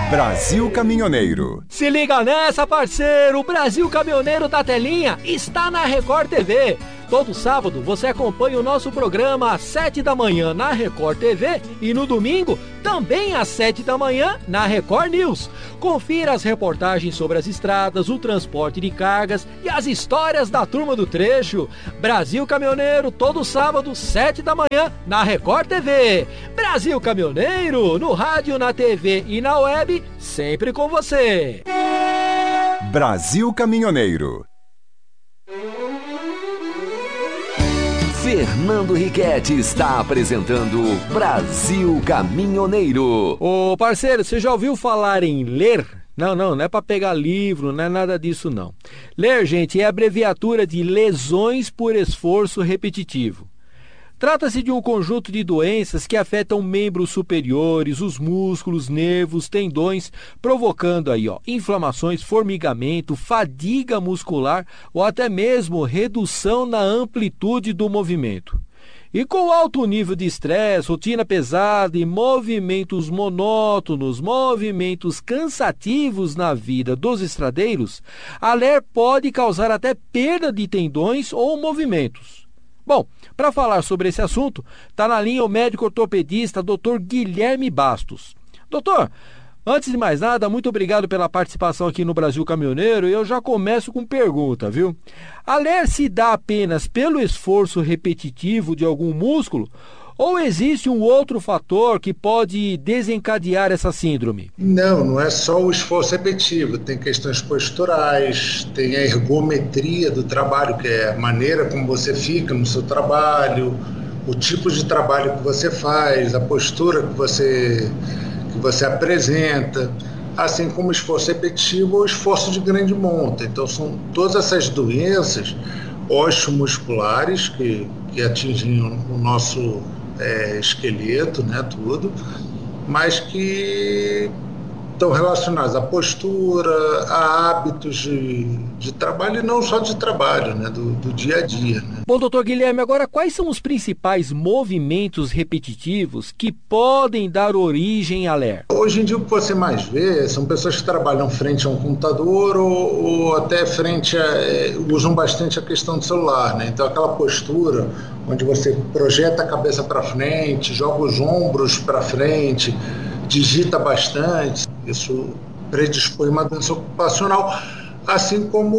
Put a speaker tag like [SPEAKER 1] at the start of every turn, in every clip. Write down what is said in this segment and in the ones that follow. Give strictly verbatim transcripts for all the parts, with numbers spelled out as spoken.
[SPEAKER 1] Brasil Caminhoneiro.
[SPEAKER 2] Se liga nessa, parceiro! O Brasil Caminhoneiro da Telinha está na Record T V. Todo sábado você acompanha o nosso programa às sete da manhã na Record T V e no domingo também às sete da manhã na Record News. Confira as reportagens sobre as estradas, o transporte de cargas e as histórias da turma do trecho. Brasil Caminhoneiro, todo sábado, sete da manhã na Record T V. Brasil Caminhoneiro, no rádio, na T V e na web, sempre com você.
[SPEAKER 1] Brasil Caminhoneiro.
[SPEAKER 3] Fernando Riquetti está apresentando Brasil Caminhoneiro.
[SPEAKER 2] Ô parceiro, você já ouviu falar em ler? Não, não, não é para pegar livro, não é nada disso não. Ler, gente, é a abreviatura de lesões por esforço repetitivo. Trata-se de um conjunto de doenças que afetam membros superiores, os músculos, nervos, tendões, provocando aí, ó, inflamações, formigamento, fadiga muscular ou até mesmo redução na amplitude do movimento. E com alto nível de estresse, rotina pesada e movimentos monótonos, movimentos cansativos na vida dos estradeiros, a ler pode causar até perda de tendões ou movimentos. Bom, para falar sobre esse assunto, está na linha o médico ortopedista doutor Guilherme Bastos. Doutor, antes de mais nada, muito obrigado pela participação aqui no Brasil Caminhoneiro e eu já começo com pergunta, viu? A ler se dá apenas pelo esforço repetitivo de algum músculo ou existe um outro fator que pode desencadear essa síndrome?
[SPEAKER 4] Não, não é só o esforço repetitivo. Tem questões posturais, tem a ergometria do trabalho, que é a maneira como você fica no seu trabalho, o tipo de trabalho que você faz, a postura que você, que você apresenta, assim como o esforço repetitivo ou o esforço de grande monta. Então são todas essas doenças osteomusculares que, que atingem o nosso É, esqueleto, né, tudo, mas que estão relacionados à postura, a hábitos de, de trabalho e não só de trabalho, né, do, do dia a dia. Né.
[SPEAKER 2] Bom, doutor Guilherme, agora quais são os principais movimentos repetitivos que podem dar origem à ler?
[SPEAKER 4] Hoje em dia o que você mais vê são pessoas que trabalham frente a um computador ou, ou até frente a, é, usam bastante a questão do celular, né, então aquela postura onde você projeta a cabeça para frente, joga os ombros para frente, digita bastante, isso predispõe uma doença ocupacional, assim como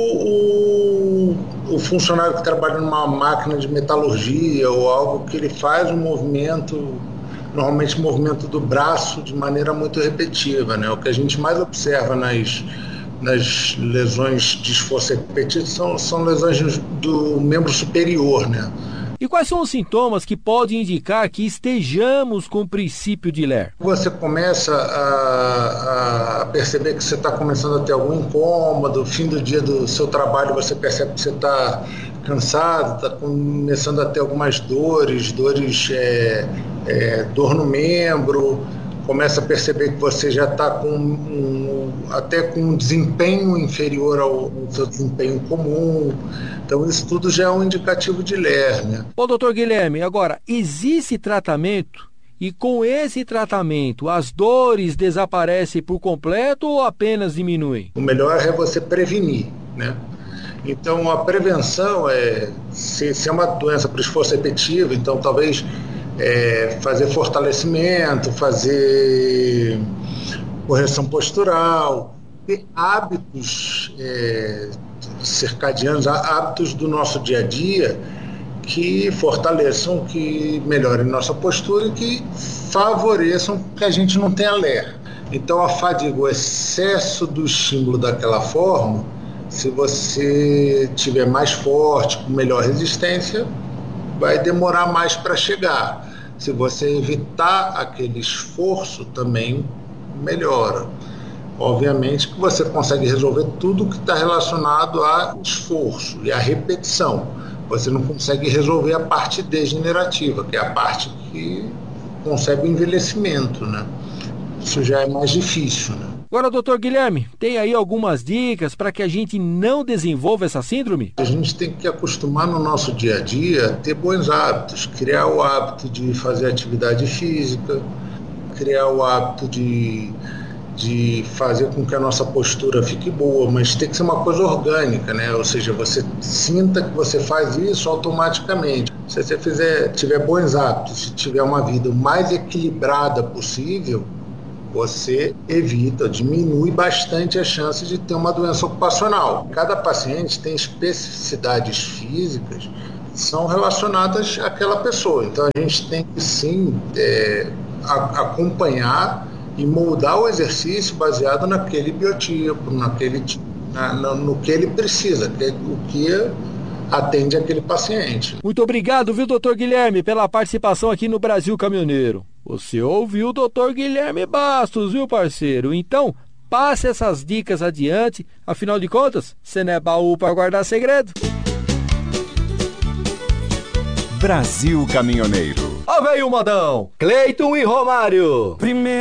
[SPEAKER 4] o, o funcionário que trabalha numa máquina de metalurgia ou algo que ele faz um movimento, normalmente movimento do braço de maneira muito repetitiva, né? O que a gente mais observa nas, nas lesões de esforço repetitivo são, são lesões do membro superior, né?
[SPEAKER 2] E quais são os sintomas que podem indicar que estejamos com o princípio de ler?
[SPEAKER 4] Você começa a, a perceber que você está começando a ter algum incômodo, fim do dia do seu trabalho você percebe que você está cansado, está começando a ter algumas dores, dores, é, é, dor no membro, começa a perceber que você já está com um, até com um desempenho inferior ao, ao seu desempenho comum. Então isso tudo já é um indicativo de ler, né?
[SPEAKER 2] Bom, doutor Guilherme, agora, existe tratamento e com esse tratamento as dores desaparecem por completo ou apenas diminuem?
[SPEAKER 4] O melhor é você prevenir, né? Então a prevenção é, se, se é uma doença por esforço repetitivo, então talvez é, fazer fortalecimento, fazer correção postural, ter hábitos é, circadianos, hábitos do nosso dia a dia que fortaleçam, que melhorem nossa postura e que favoreçam que a gente não tenha ler. Então a fadiga, o excesso do estímulo daquela forma, se você tiver mais forte, com melhor resistência, vai demorar mais para chegar. Se você evitar aquele esforço, também melhora. Obviamente que você consegue resolver tudo que está relacionado a esforço e a repetição. Você não consegue resolver a parte degenerativa, que é a parte que concebe o envelhecimento, né? Isso já é mais difícil, né?
[SPEAKER 2] Agora, doutor Guilherme, tem aí algumas dicas para que a gente não desenvolva essa síndrome?
[SPEAKER 4] A gente tem que acostumar no nosso dia a dia a ter bons hábitos, criar o hábito de fazer atividade física, criar o hábito de de fazer com que a nossa postura fique boa, mas tem que ser uma coisa orgânica, né? Ou seja, você sinta que você faz isso automaticamente. Se você fizer, tiver bons hábitos, se tiver uma vida o mais equilibrada possível, você evita, diminui bastante a chance de ter uma doença ocupacional. Cada paciente tem especificidades físicas que são relacionadas àquela pessoa. Então a gente tem que sim é, a, acompanhar e moldar o exercício baseado naquele biotipo, naquele, na, no, no que ele precisa, que é o que atende aquele paciente.
[SPEAKER 2] Muito obrigado, viu, doutor Guilherme, pela participação aqui no Brasil Caminhoneiro. Você ouviu o doutor Guilherme Bastos, viu, parceiro? Então, passe essas dicas adiante, afinal de contas, você não é baú para guardar segredo.
[SPEAKER 1] Brasil Caminhoneiro.
[SPEAKER 2] Ó, veio o modão, Cleiton e Romário.
[SPEAKER 5] Primeiro